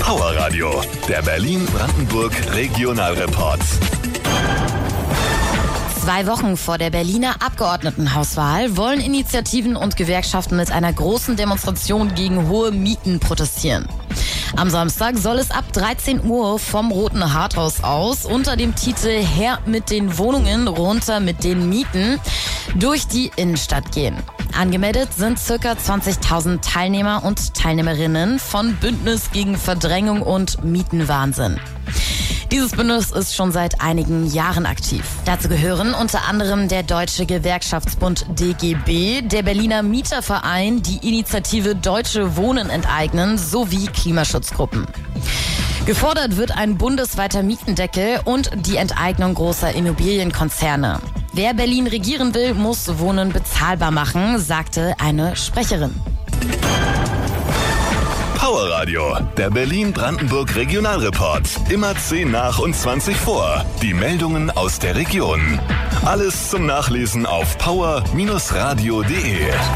Power Radio, der Berlin-Brandenburg Regionalreport. 2 Wochen vor der Berliner Abgeordnetenhauswahl wollen Initiativen und Gewerkschaften mit einer großen Demonstration gegen hohe Mieten protestieren. Am Samstag soll es ab 13 Uhr vom Roten Rathaus aus unter dem Titel Her mit den Wohnungen, runter mit den Mieten durch die Innenstadt gehen. Angemeldet sind ca. 20.000 Teilnehmer und Teilnehmerinnen von Bündnis gegen Verdrängung und Mietenwahnsinn. Dieses Bündnis ist schon seit einigen Jahren aktiv. Dazu gehören unter anderem der Deutsche Gewerkschaftsbund DGB, der Berliner Mieterverein, die Initiative Deutsche Wohnen enteignen sowie Klimaschutzgruppen. Gefordert wird ein bundesweiter Mietendeckel und die Enteignung großer Immobilienkonzerne. Wer Berlin regieren will, muss Wohnen bezahlbar machen, sagte eine Sprecherin. Power Radio, der Berlin-Brandenburg Regionalreport. Immer 10 nach und 20 vor. Die Meldungen aus der Region. Alles zum Nachlesen auf power-radio.de.